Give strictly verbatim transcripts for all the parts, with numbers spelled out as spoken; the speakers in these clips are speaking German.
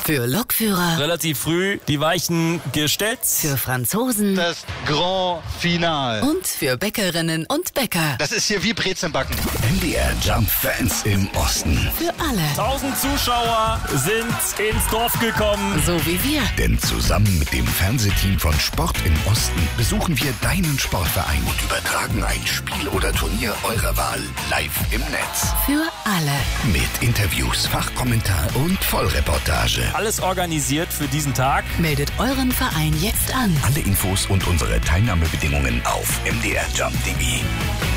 Für Lokführer. Relativ früh die Weichen gestellt. Für Franzosen. Das Grand Finale. Und für Bäckerinnen und Bäcker. Das ist hier wie Brezelbacken. M D R Jump Fans im Osten. Für alle. Tausend Zuschauer sind ins Dorf gekommen. So wie wir. Denn zusammen mit dem Fernsehteam von Sport im Osten besuchen wir deinen Sportverein und übertragen ein Spiel oder Turnier eurer Wahl live im Netz. Für alle. Mit Interviews, Fachkommentar und Vollreportage. Alles organisiert für diesen Tag. Meldet euren Verein jetzt an. Alle Infos und unsere Teilnahmebedingungen auf m d r jump punkt d e.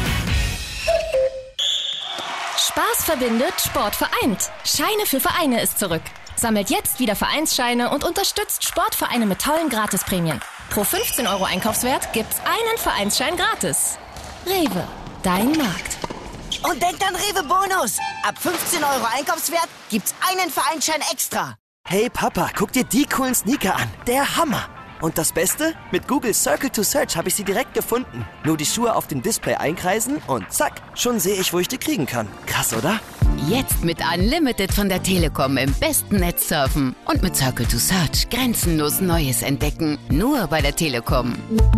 Spaß verbindet, Sport vereint. Scheine für Vereine ist zurück. Sammelt jetzt wieder Vereinsscheine und unterstützt Sportvereine mit tollen Gratisprämien. Pro fünfzehn Euro Einkaufswert gibt's einen Vereinsschein gratis. Rewe, dein Markt. Und denkt an Rewe Bonus. Ab fünfzehn Euro Einkaufswert gibt's einen Vereinsschein extra. Hey Papa, guck dir die coolen Sneaker an. Der Hammer. Und das Beste? Mit Google Circle to Search habe ich sie direkt gefunden. Nur die Schuhe auf dem Display einkreisen und zack, schon sehe ich, wo ich die kriegen kann. Krass, oder? Jetzt mit Unlimited von der Telekom im besten Netz surfen. Und mit Circle to Search grenzenlos Neues entdecken. Nur bei der Telekom.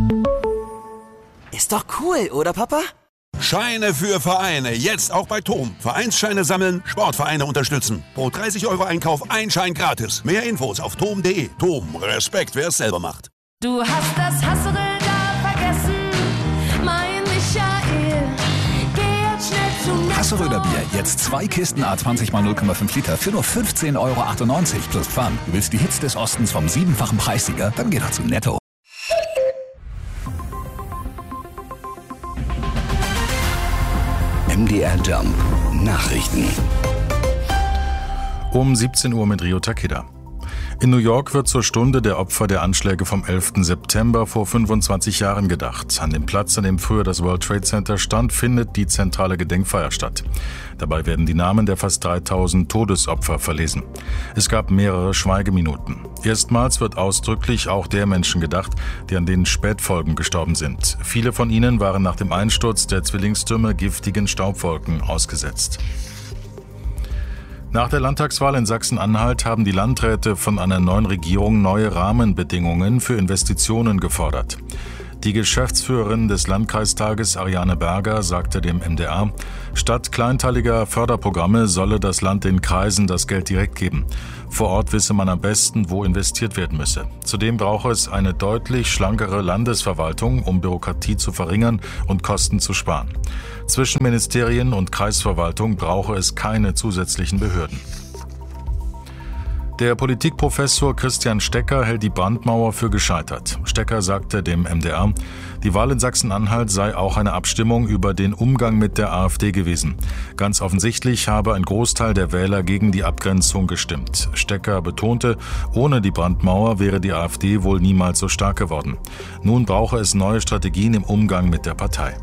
Ist doch cool, oder Papa? Scheine für Vereine, jetzt auch bei Tom. Vereinsscheine sammeln, Sportvereine unterstützen. Pro dreißig Euro Einkauf ein Schein gratis. Mehr Infos auf tom punkt de. Tom, Respekt, wer es selber macht. Du hast das Hassel da vergessen, mein Michael. Geh jetzt schnell zu Hasseröder Bier, jetzt zwei Kisten A zwanzig mal null Komma fünf Liter für nur fünfzehn Euro achtundneunzig plus Pfand. Du willst die Hits des Ostens vom siebenfachen Preissieger? Dann geh doch zu Netto. M D R Jump Nachrichten. Um siebzehn Uhr mit Rio Takeda. In New York wird zur Stunde der Opfer der Anschläge vom elften September vor fünfundzwanzig Jahren gedacht. An dem Platz, an dem früher das World Trade Center stand, findet die zentrale Gedenkfeier statt. Dabei werden die Namen der fast dreitausend Todesopfer verlesen. Es gab mehrere Schweigeminuten. Erstmals wird ausdrücklich auch der Menschen gedacht, die an den Spätfolgen gestorben sind. Viele von ihnen waren nach dem Einsturz der Zwillingstürme giftigen Staubwolken ausgesetzt. Nach der Landtagswahl in Sachsen-Anhalt haben die Landräte von einer neuen Regierung neue Rahmenbedingungen für Investitionen gefordert. Die Geschäftsführerin des Landkreistages Ariane Berger sagte dem M D R, statt kleinteiliger Förderprogramme solle das Land den Kreisen das Geld direkt geben. Vor Ort wisse man am besten, wo investiert werden müsse. Zudem brauche es eine deutlich schlankere Landesverwaltung, um Bürokratie zu verringern und Kosten zu sparen. Zwischen Ministerien und Kreisverwaltung brauche es keine zusätzlichen Behörden. Der Politikprofessor Christian Stecker hält die Brandmauer für gescheitert. Stecker sagte dem M D R, die Wahl in Sachsen-Anhalt sei auch eine Abstimmung über den Umgang mit der AfD gewesen. Ganz offensichtlich habe ein Großteil der Wähler gegen die Abgrenzung gestimmt. Stecker betonte, ohne die Brandmauer wäre die AfD wohl niemals so stark geworden. Nun brauche es neue Strategien im Umgang mit der Partei.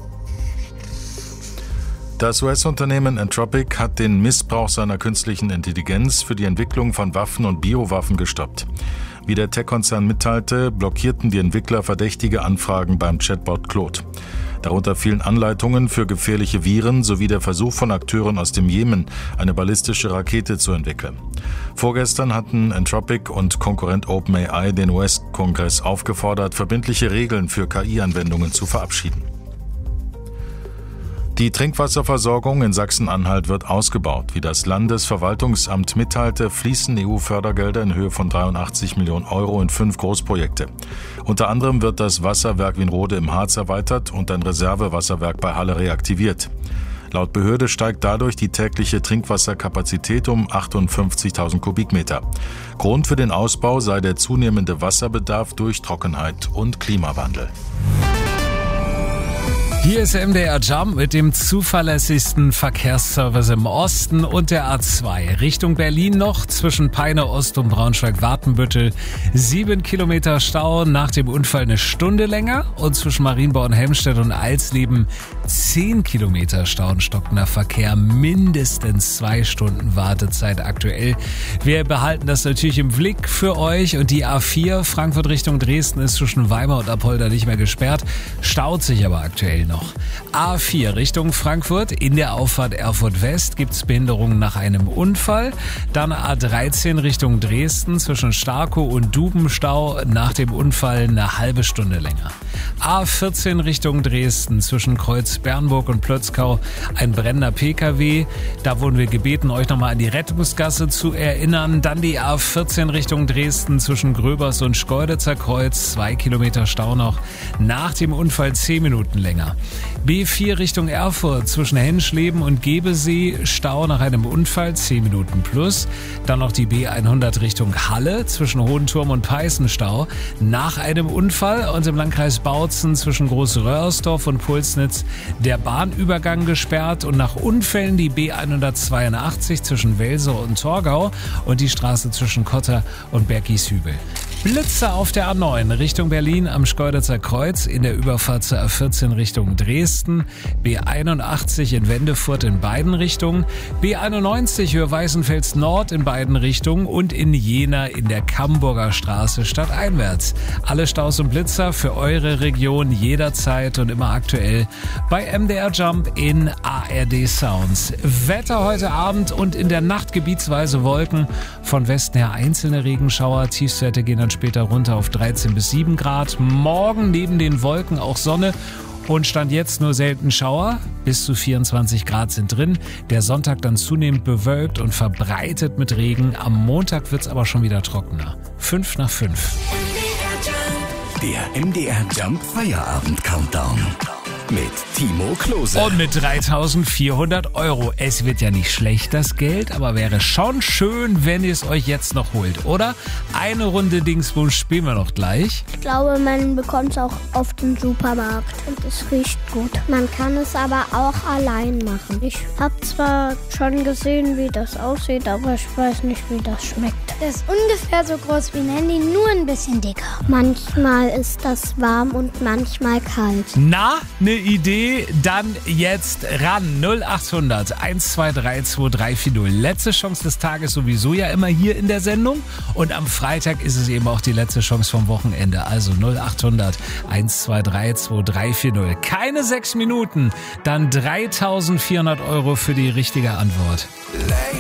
Das U S-Unternehmen Entropic hat den Missbrauch seiner künstlichen Intelligenz für die Entwicklung von Waffen und Biowaffen gestoppt. Wie der Tech-Konzern mitteilte, blockierten die Entwickler verdächtige Anfragen beim Chatbot Claude. Darunter fielen Anleitungen für gefährliche Viren sowie der Versuch von Akteuren aus dem Jemen, eine ballistische Rakete zu entwickeln. Vorgestern hatten Entropic und Konkurrent OpenAI den U S-Kongress aufgefordert, verbindliche Regeln für K I-Anwendungen zu verabschieden. Die Trinkwasserversorgung in Sachsen-Anhalt wird ausgebaut. Wie das Landesverwaltungsamt mitteilte, fließen E U-Fördergelder in Höhe von dreiundachtzig Millionen Euro in fünf Großprojekte. Unter anderem wird das Wasserwerk Wienrode im Harz erweitert und ein Reservewasserwerk bei Halle reaktiviert. Laut Behörde steigt dadurch die tägliche Trinkwasserkapazität um achtundfünfzigtausend Kubikmeter. Grund für den Ausbau sei der zunehmende Wasserbedarf durch Trockenheit und Klimawandel. Hier ist M D R Jump mit dem zuverlässigsten Verkehrsservice im Osten und der A zwei. Richtung Berlin noch zwischen Peine Ost und Braunschweig-Watenbüttel. Sieben Kilometer Stau, nach dem Unfall eine Stunde länger. Und zwischen Marienborn, Helmstedt und Alsleben zehn Kilometer Stau und stockender Verkehr, mindestens zwei Stunden Wartezeit aktuell. Wir behalten das natürlich im Blick für euch und die A vier Frankfurt Richtung Dresden ist zwischen Weimar und Apolda nicht mehr gesperrt, staut sich aber aktuell noch. A vier Richtung Frankfurt, in der Auffahrt Erfurt West gibt es Behinderungen nach einem Unfall. Dann A dreizehn Richtung Dresden zwischen Starkow und Dubenstau, nach dem Unfall eine halbe Stunde länger. A vierzehn Richtung Dresden zwischen Kreuz Bernburg und Plötzkau ein brennender Pkw. Da wurden wir gebeten, euch nochmal an die Rettungsgasse zu erinnern. Dann die A vierzehn Richtung Dresden zwischen Gröbers und Schkeuditzer Kreuz. Zwei Kilometer Stau noch. Nach dem Unfall zehn Minuten länger. B vier Richtung Erfurt zwischen Henschleben und Gebesee. Stau nach einem Unfall zehn Minuten plus. Dann noch die B hundert Richtung Halle zwischen Hohenturm und Peißenstau. Nach einem Unfall und im Landkreis Bautzen zwischen Groß-Röhrsdorf und Pulsnitz der Bahnübergang gesperrt und nach Unfällen die B hundertzweiundachtzig zwischen Welser und Torgau und die Straße zwischen Kotter und Bergishübel. Blitzer auf der A neun Richtung Berlin am Schkeuditzer Kreuz, in der Überfahrt zur A vierzehn Richtung Dresden, B einundachtzig in Wendefurt in beiden Richtungen, B einundneunzig Höhe Weißenfels Nord in beiden Richtungen und in Jena in der Camburger Straße stadteinwärts. Alle Staus und Blitzer für eure Region jederzeit und immer aktuell bei M D R Jump in A R D Sounds. Wetter heute Abend und in der Nacht gebietsweise Wolken, von Westen her einzelne Regenschauer, Tiefstwerte gehen dann später runter auf dreizehn bis sieben Grad. Morgen neben den Wolken auch Sonne und Stand jetzt nur selten Schauer. Bis zu vierundzwanzig Grad sind drin. Der Sonntag dann zunehmend bewölkt und verbreitet mit Regen. Am Montag wird's aber schon wieder trockener. Fünf nach fünf. Der M D R Jump Feierabend Countdown. Mit Timo Klose. Und mit dreitausendvierhundert Euro. Es wird ja nicht schlecht, das Geld, aber wäre schon schön, wenn ihr es euch jetzt noch holt, oder? Eine Runde Dingsbums spielen wir noch gleich. Ich glaube, man bekommt es auch auf dem Supermarkt und es riecht gut. Man kann es aber auch allein machen. Ich habe zwar schon gesehen, wie das aussieht, aber ich weiß nicht, wie das schmeckt. Das ist ungefähr so groß wie ein Handy, nur ein bisschen dicker. Manchmal ist das warm und manchmal kalt. Na, ne Idee, dann jetzt ran. null achthundert eins zwei drei zwei drei vier null. Letzte Chance des Tages sowieso ja immer hier in der Sendung. Und am Freitag ist es eben auch die letzte Chance vom Wochenende. Also null achthundert eins zwei drei zwei drei vier null. Keine sechs Minuten, dann dreitausendvierhundert Euro für die richtige Antwort. Late